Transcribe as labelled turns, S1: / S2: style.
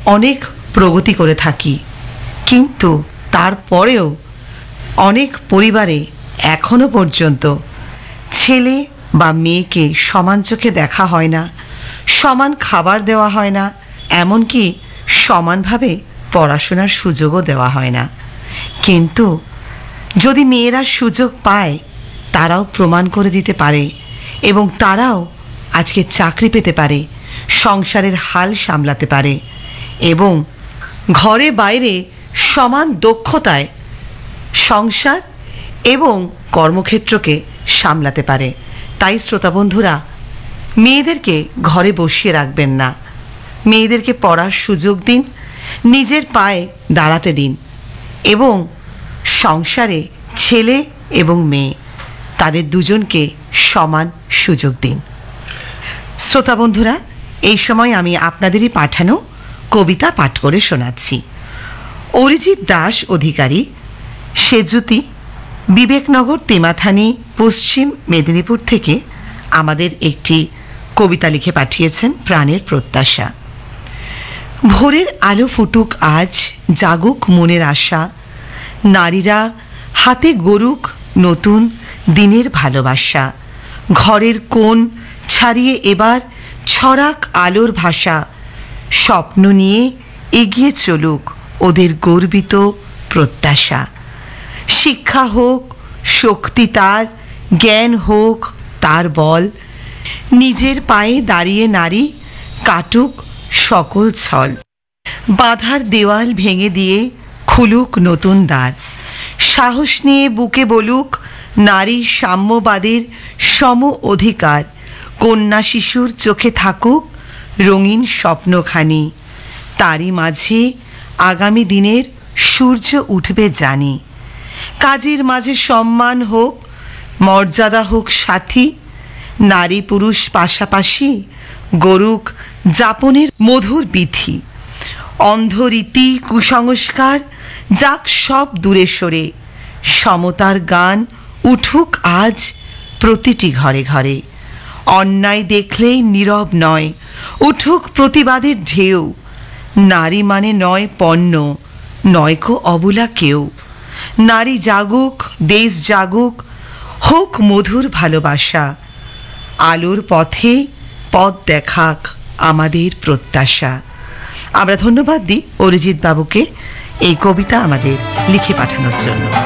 S1: অনেক প্রগতি করে থাকি, কিন্তু তারপরেও অনেক পরিবারে এখনো পর্যন্ত ছেলে বা মেয়েকে সমান চোখে দেখা হয় না, সমান খাবার দেওয়া হয় না, এমনকি সমানভাবে পড়াশোনার সুযোগও দেওয়া হয় না। কিন্তু যদি মেয়েরা সুযোগ পায়, তারাও প্রমাণ করে দিতে পারে এবং তারাও আজকে চাকরি পেতে পারে, সংসারের হাল সামলাতে পারে এবং ঘরে বাইরে সমান দক্ষতায় সংসার এবং কর্মক্ষেত্রকে সামলাতে পারে। তাই শ্রোতা বন্ধুরা, মেয়েদেরকে ঘরে বসিয়ে রাখবেন না, মেয়েদেরকে পড়ার সুযোগ দিন, নিজের পায়ে দাঁড়াতে দিন এবং সংসারে ছেলে এবং মেয়ে তাদের দুজনকে সমান সুযোগ দিন। শ্রোতা বন্ধুরা, এই সময় আমি আপনাদেরই পাঠানো কবিতা পাঠ করে শোনাচ্ছি। অরিজিৎ দাস অধিকারী, সেজুতি, বিবেকনগর, তেমাথানি, পশ্চিম মেদিনীপুর থেকে আমাদের একটি কবিতা লিখে পাঠিয়েছেন। প্রাণের প্রত্যাশা। ভোরের আলো ফুটুক আজ, জাগুক মনের আশা, নারীরা হাতে গড়ুক নতুন দিনের ভালোবাসা, ঘরের কোণ ছাড়িয়ে এবার ছড়াক আলোর ভাষা, স্বপ্ন নিয়ে এগিয়ে চলুক ওদের গর্বিত প্রত্যাশা। শিক্ষা হোক শক্তি তার, জ্ঞান হোক তার বল, নিজের পায়ে দাঁড়িয়ে নারী কাটুক সকল ছল, বাধার দেওয়াল ভেঙে দিয়ে খুলুক নতুন দ্বার, সাহস নিয়ে বুকে বলুক নারী সাম্যবাদের সম অধিকার, কন্যা শিশুর চোখে থাকুক রঙিন স্বপ্নখানি, তারই মাঝে আগামী দিনের সূর্য উঠবে জানি, কাজের মাঝে সম্মান হোক, মর্যাদা হোক সাথী, নারী পুরুষ পাশাপাশি গড়ুক যাপনের মধুর বিধি, অন্ধরীতি কুসংস্কার যাক সব দূরে সরে, সমতার গান উঠুক আজ প্রতিটি ঘরে ঘরে, অন্যায় দেখলেই নীরব নয়, উঠুক প্রতিবাদের ঢেউ, নারী মানে নয় পণ্য, নয়কো অবলা কেউ, নারী জাগুক দেশ জাগুক, হোক মধুর ভালোবাসা, আলোর পথে পথ দেখাক আমাদের প্রত্যাশা। আমরা ধন্যবাদ দিই অরিজিৎ বাবুকে এই কবিতা আমাদের লিখে পাঠানোর জন্য।